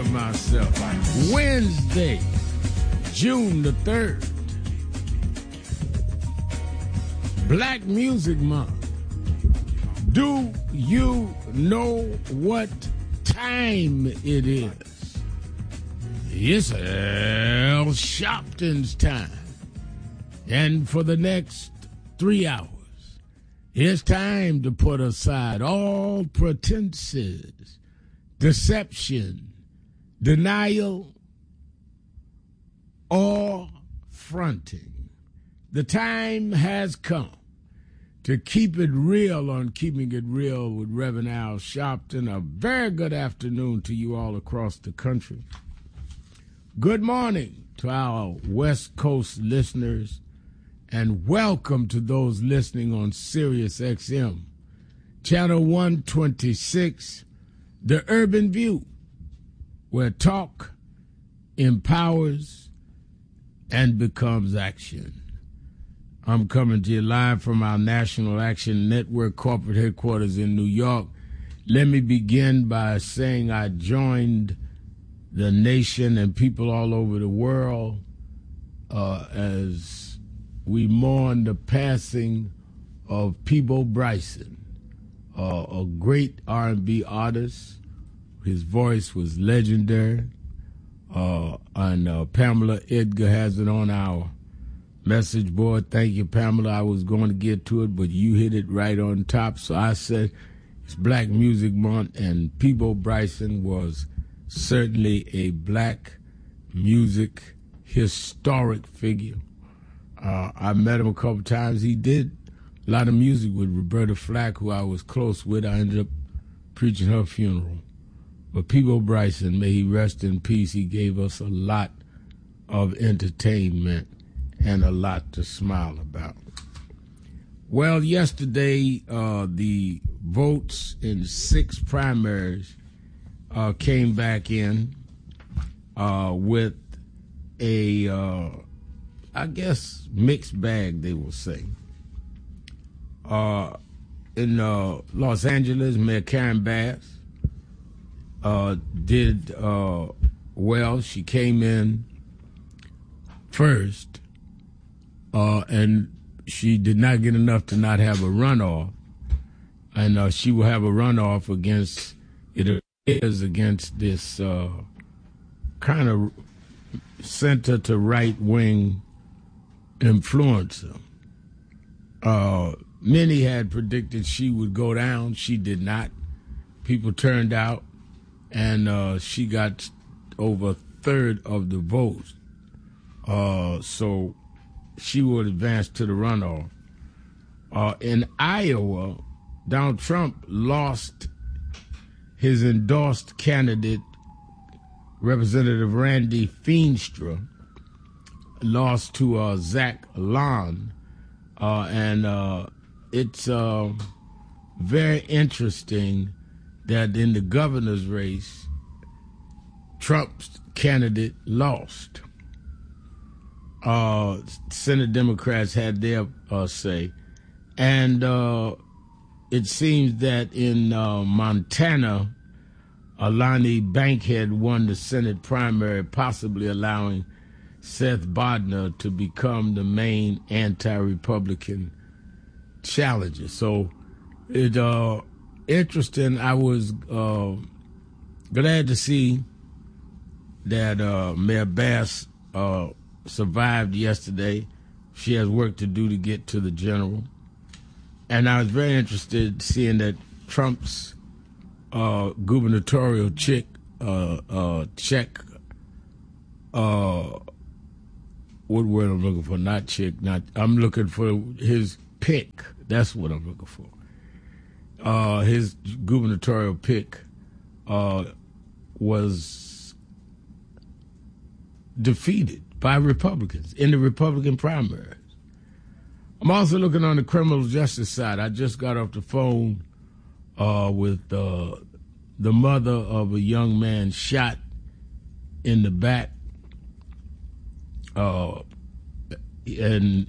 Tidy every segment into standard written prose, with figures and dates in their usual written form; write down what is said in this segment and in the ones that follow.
of myself. Wednesday, June the 3rd. Black Music Month. Do you know what time it is? It's Al Sharpton's time. And for the next 3 hours, it's time to put aside all pretenses, deception, denial, or fronting. The time has come to keep it real on Keeping It Real with Reverend Al Sharpton. A very good afternoon to you all across the country. Good morning to our West Coast listeners, and welcome to those listening on Sirius XM, Channel 126, The Urban View, where talk empowers and becomes action. I'm coming to you live from our National Action Network corporate headquarters in New York. Let me begin by saying I joined the nation and people all over the world as we mourn the passing of Peabo Bryson, a great R&B artist. His voice was legendary. And Pamela Edgar has it on our message board. Thank you, Pamela. I was going to get to it, but you hit it right on top. So I said it's Black Music Month, and Peabo Bryson was certainly a black music historic figure. I met him a couple times. He did a lot of music with Roberta Flack, who I was close with. I ended up preaching her funeral. But Peabo Bryson, may he rest in peace, he gave us a lot of entertainment and a lot to smile about. Well, yesterday, the votes in 6 primaries came back in with a, I guess, mixed bag, they will say. In Los Angeles, Mayor Karen Bass did well. She came in first, and she did not get enough to not have a runoff. And she will have a runoff against, it is against this kind of center to right wing influencer. Many had predicted she would go down. She did not. People turned out, and she got over a third of the votes. So she would advance to the runoff. In Iowa, Donald Trump lost his endorsed candidate, Representative Randy Feenstra, lost to Zach Lon, and it's very interesting that in the governor's race, Trump's candidate lost. Senate Democrats had their say, and it seems that in Montana, Alani Bankhead won the Senate primary, possibly allowing Seth Bodnar to become the main anti-Republican challenger. So it interesting. I was glad to see that Mayor Bass survived yesterday. She has work to do to get to the general. And I was very interested seeing that Trump's gubernatorial check, what word I'm looking for? Not chick, I'm looking for his pick. That's what I'm looking for. His gubernatorial pick was defeated by Republicans in the Republican primaries. I'm also looking on the criminal justice side. I just got off the phone with the mother of a young man shot in the back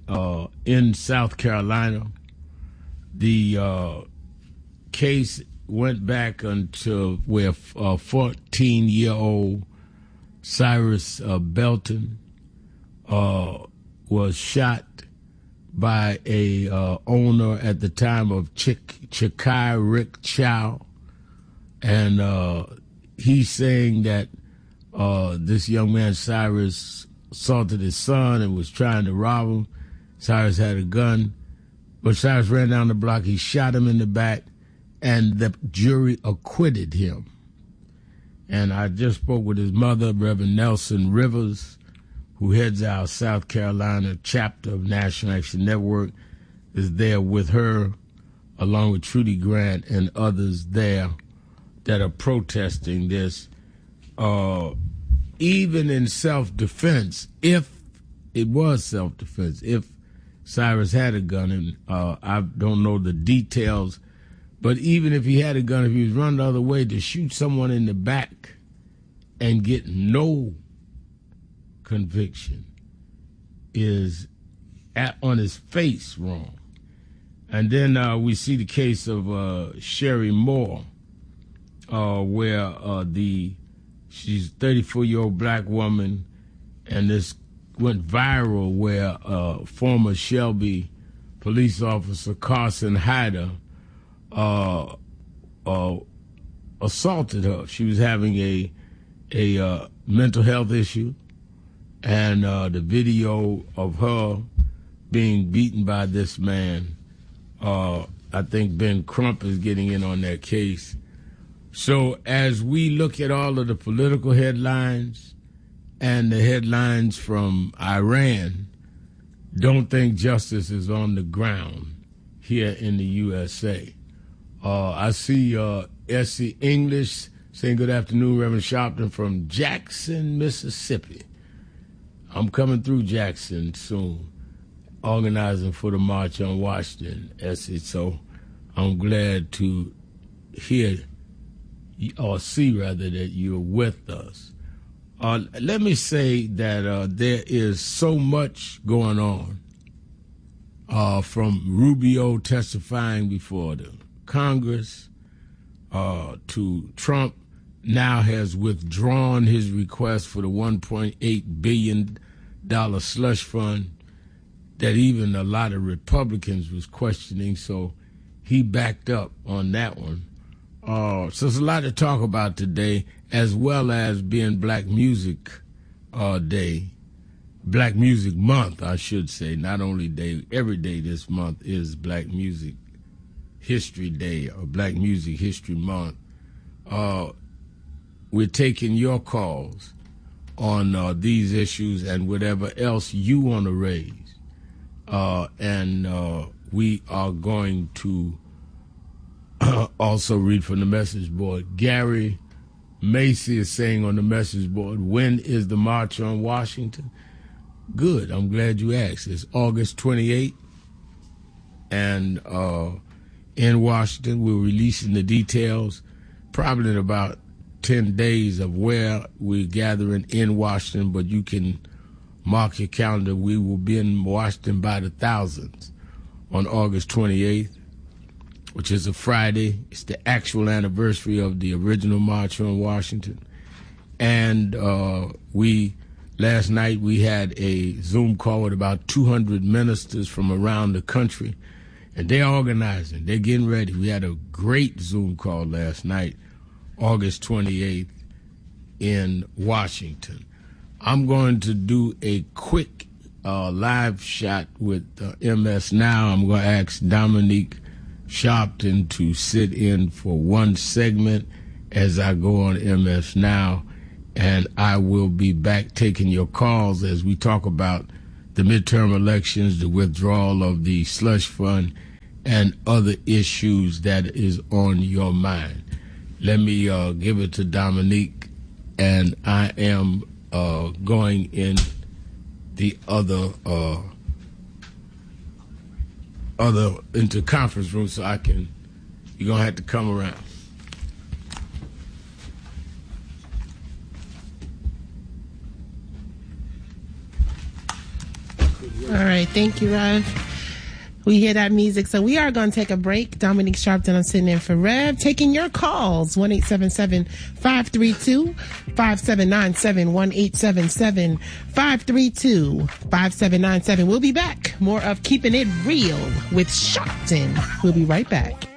in South Carolina. The case went back until where 14-year-old Cyrus Belton was shot by a owner at the time of Chikai Rick Chow, and he's saying that this young man Cyrus assaulted his son and was trying to rob him. Cyrus had a gun, but Cyrus ran down the block. He shot him in the back, and the jury acquitted him. And I just spoke with his mother, Reverend Nelson Rivers, who heads our South Carolina chapter of National Action Network, is there with her, along with Trudy Grant and others there that are protesting this. Even in self-defense, if it was self-defense, if Cyrus had a gun, and I don't know the details, but even if he had a gun, if he was running the other way, to shoot someone in the back and get no conviction is on his face wrong. And then we see the case of Sherry Moore, where she's a 34-year-old black woman, and this went viral where former Shelby police officer Carson Hyder assaulted her. She was having a mental health issue, and the video of her being beaten by this man, I think Ben Crump is getting in on that case. So as we look at all of the political headlines and the headlines from Iran, don't think justice is on the ground here in the USA. I see S.C. English saying good afternoon, Reverend Sharpton from Jackson, Mississippi. I'm coming through Jackson soon, organizing for the March on Washington, S.C. So I'm glad to hear or see, rather, that you're with us. Let me say that there is so much going on, from Rubio testifying before the Congress to Trump now has withdrawn his request for the $1.8 billion slush fund that even a lot of Republicans was questioning, so he backed up on that one. So there's a lot to talk about today, as well as being Black Music Day, Black Music Month, I should say. Not only day, every day this month is Black Music History Day or Black Music History Month. We're taking your calls on these issues and whatever else you want to raise. And we are going to also read from the message board. Gary Macy is saying on the message board, when is the March on Washington? Good. I'm glad you asked. It's August 28th. And in Washington, we're releasing the details probably in about 10 days of where we're gathering in Washington, but you can mark your calendar. We will be in Washington by the thousands on August 28th, which is a Friday. It's the actual anniversary of the original March on Washington. And last night we had a Zoom call with about 200 ministers from around the country, and they're organizing. They're getting ready. We had a great Zoom call last night, August 28th, in Washington. I'm going to do a quick live shot with MS Now. I'm going to ask Dominique Sharpton to sit in for one segment as I go on MS Now, and I will be back taking your calls as we talk about the midterm elections, the withdrawal of the slush fund, and other issues that is on your mind. Let me give it to Dominique, and I am going in the other into conference room, so you're gonna have to come around. All right, thank you, Rev. We hear that music. So we are going to take a break. Dominique Sharpton, I'm sitting in for Rev, taking your calls. 1-877-532-5797. 1-877-532-5797. We'll be back. More of Keeping It Real with Sharpton. We'll be right back.